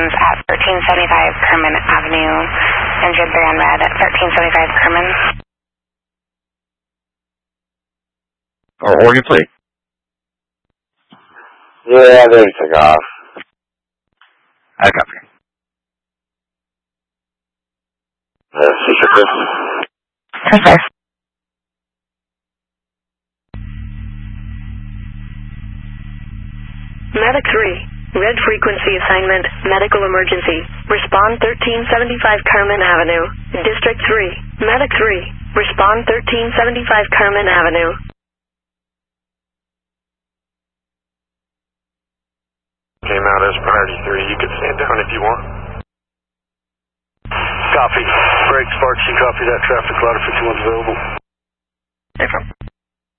at 1375 Kerman Avenue, injured 3 on red at 1375 Kerman. Oregon Plate. Yeah, they took off. I copy. Secret Chris. Okay. Medic 3, red frequency assignment, medical emergency. Respond 1375 Kerman Avenue. District 3, Medic 3, respond 1375 Kerman Avenue. Came out as priority 3. You can stand down if you want. Copy. Break Sparks, you copy that. Traffic louder 51's available. Hey,